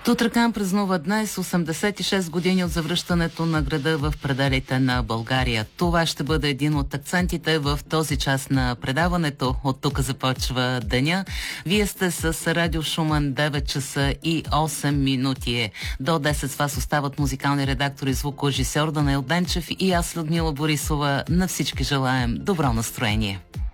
Тутракан празнува днес 86 години от завръщането на града в пределите на България. Това ще бъде един от акцентите в този час на предаването. От тук започва деня. Вие сте с Радио Шуман, 9 часа и 8 минути. До 10 с вас остават музикални редактори, звукорежисьор Данаил Денчев и аз, Людмила Борисова. На всички желаем добро настроение.